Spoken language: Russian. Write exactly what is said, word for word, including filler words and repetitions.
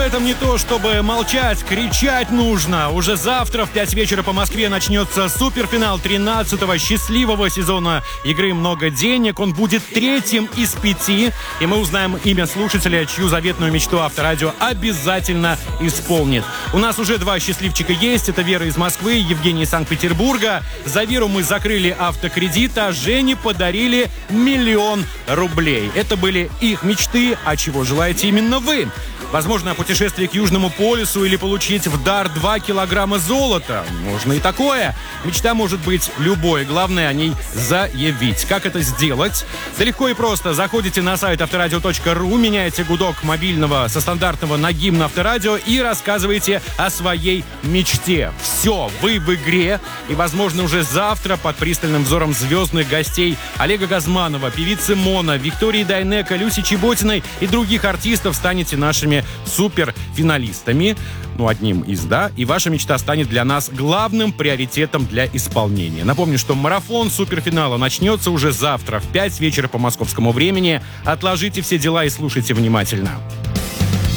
этом не то, чтобы молчать, кричать нужно. Уже завтра в пять вечера по Москве начнется суперфинал тринадцатого счастливого сезона игры «Много денег». Он будет третьим из пяти, и мы узнаем имя слушателя, чью заветную мечту Авторадио обязательно исполнит. У нас уже два счастливчика есть. Это Вера из Москвы, Евгений из Санкт-Петербурга. За Веру мы закрыли автокредит, а Жене подарили миллион рублей. Это были их мечты, а чего желаете именно вы? Возможно, путешествие к Южному полюсу или получить в дар два килограмма золота. Можно и такое. Мечта может быть любой. Главное о ней заявить. Как это сделать? Да легко и просто. Заходите на сайт авторадио точка ру, меняете гудок мобильного со стандартного на гимн Авторадио и рассказываете о своей мечте. Все, вы в игре. И, возможно, уже завтра под пристальным взором звездных гостей Олега Газманова, певицы Мона, Виктории Дайнеко, Люси Чеботиной и других артистов станете нашими суперфиналистами. Ну, одним из, да. И ваша мечта станет для нас главным приоритетом для исполнения. Напомню, что марафон суперфинала начнется уже завтра в пять вечера по московскому времени. Отложите все дела и слушайте внимательно.